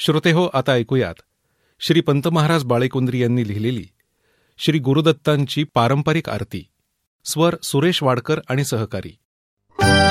श्रोतेहो, आता ऐकूयात श्री पंत महाराज बाळेकुंद्री यांनी लिहिलेली श्री गुरुदत्तांची पारंपरिक आरती. स्वर सुरेश वाडकर आणि सहकारी.